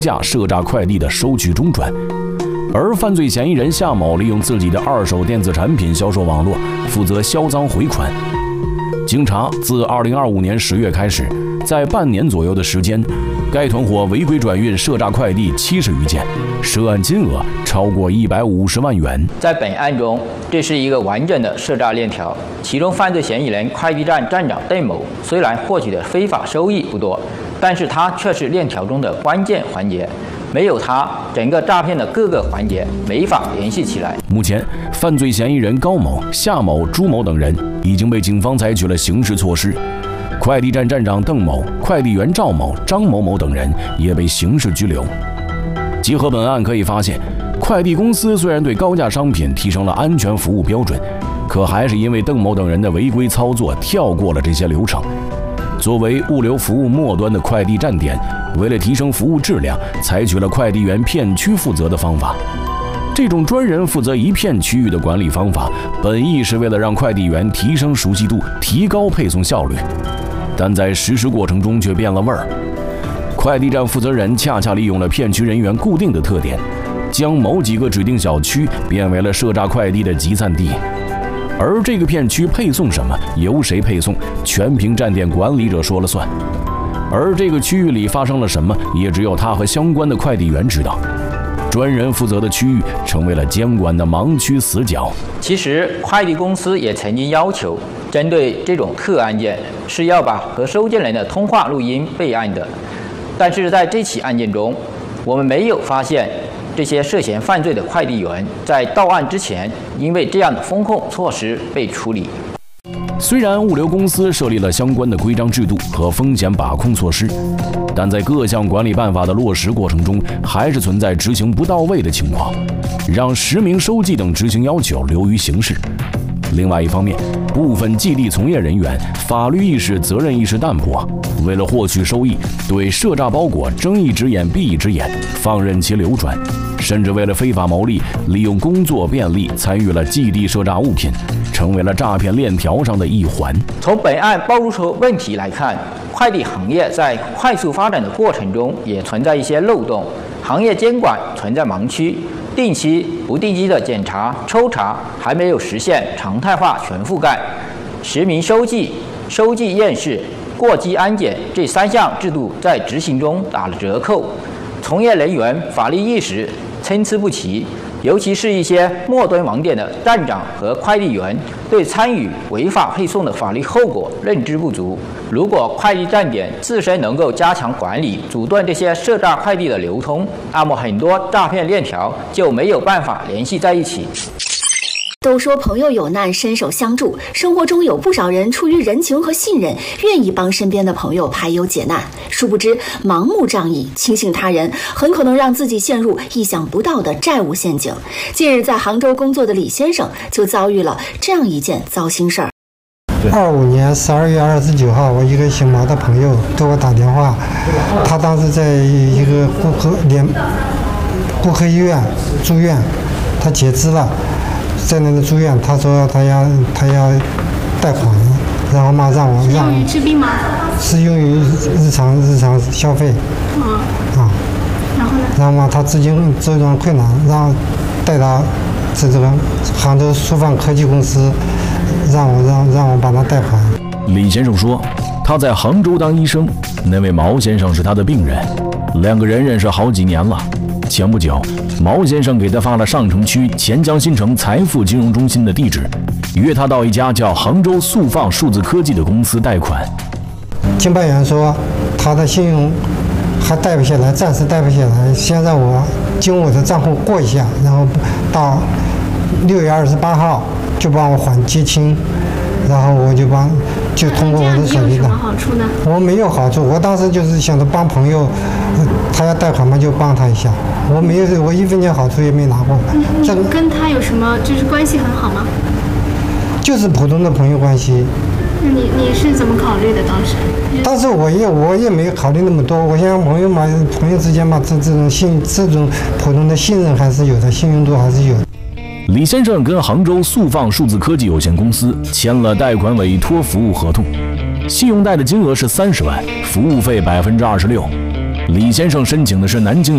价赊诈快递的收据中转。而犯罪嫌疑人夏某利用自己的二手电子产品销售网络，负责销赃回款。经查，自2025年10月开始，在半年左右的时间，该团伙违规转运赊诈快递70余件，涉案金额超过150万元。 在本案中，这是一个完整的赊诈链条，其中犯罪嫌疑人快递站站长邓某虽然获取的非法收益不多，但是他却是链条中的关键环节。没有他，整个诈骗的各个环节没法联系起来。 目前，犯罪嫌疑人高某、夏某、朱某等人已经被警方采取了刑事措施。快递站站长邓某、快递员赵某、张某某等人也被刑事拘留。结合本案可以发现，快递公司虽然对高价商品提升了安全服务标准，可还是因为邓某等人的违规操作跳过了这些流程。作为物流服务末端的快递站点，为了提升服务质量，采取了快递员片区负责的方法。这种专人负责一片区域的管理方法，本意是为了让快递员提升熟悉度，提高配送效率，但在实施过程中却变了味儿。快递站负责人恰恰利用了片区人员固定的特点，将某几个指定小区变为了赊诈快递的集散地。而这个片区配送什么，由谁配送，全凭站点管理者说了算。而这个区域里发生了什么，也只有他和相关的快递员知道。专人负责的区域成为了监管的盲区死角。 其实，快递公司也曾经要求，针对这种特案件，是要把和收件人的通话录音备案的。但是在这起案件中，我们没有发现这些涉嫌犯罪的快递员在到案之前，因为这样的风控措施被处理。 虽然物流公司设立了相关的规章制度和风险把控措施，但在各项管理办法的落实过程中，还是存在执行不到位的情况，让实名收寄等执行要求流于形式。另外一方面，部分寄递从业人员法律意识、责任意识淡薄，为了获取收益，对赊诈包裹睁一只眼闭一只眼，放任其流转，甚至为了非法牟利，利用工作便利参与了寄递赊诈物品，成为了诈骗链条上的一环。 从本案暴露出问题来看，快递行业在快速发展的过程中也存在一些漏洞，行业监管存在盲区，定期不定期的检查抽查还没有实现常态化全覆盖，实名收寄、收寄验视、过机安检这3项制度在执行中打了折扣，从业人员法律意识参差不齐，尤其是一些末端网点的站长和快递员对参与违法配送的法律后果认知不足。如果快递站点自身能够加强管理，阻断这些赊诈快递的流通，那么很多诈骗链条就没有办法联系在一起。 都说朋友有难伸手相助，生活中有不少人出于人情和信任，愿意帮身边的朋友排忧解难，殊不知盲目仗义、轻信他人，很可能让自己陷入意想不到的债务陷阱。近日在杭州工作的李先生就遭遇了这样一件糟心事儿。 25年12月29号，我一个姓毛的朋友给我打电话，他当时在一个顾客医院住院，他截肢了。在那个住院，他说他要贷款，然后嘛让我用于治病吗？ 是用于日常消费。然后呢？然后嘛，他资金周转困难，带他这个杭州苏放科技公司，让我帮他贷款。 李先生说，他在杭州当医生，那位毛先生是他的病人，2个人认识好几年了。前不久，毛先生给他发了上城区钱江新城财富金融中心的地址，约他到一家叫杭州速放数字科技的公司贷款。 经办员说他的信用还贷不下来，暂时贷不下来，先让我经我的账户过一下，然后到6月28号就帮我还结清，然后我就通过我的手机的。 有什么好处呢？ 我没有好处，我当时就是想着帮朋友，他要贷款嘛就帮他一下，我1分钱好处也没拿过。 你跟他有什么就是关系很好吗？ 就是普通的朋友关系。 那你是怎么考虑的当时？ 当时我也没考虑那么多，我想朋友嘛，朋友之间嘛，这种普通的信任还是有的，信用度还是有的。 李先生跟杭州速放数字科技有限公司签了贷款委托服务合同，信用贷的金额是30万，服务费26%。李先生申请的是南京